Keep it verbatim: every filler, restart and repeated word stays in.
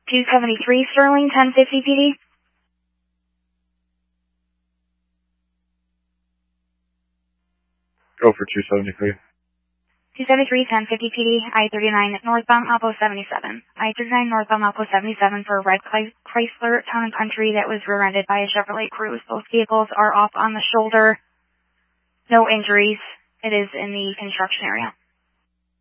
two seventy-three Sterling, ten fifty P D. Go for two seventy-three. two seventy-three, ten fifty P D, I thirty-nine northbound Alpo seventy-seven. I thirty-nine northbound Alpo seventy-seven for a red Chrysler Town and Country that was rear-ended by a Chevrolet Cruze. Both vehicles are off on the shoulder. No injuries. It is in the construction area.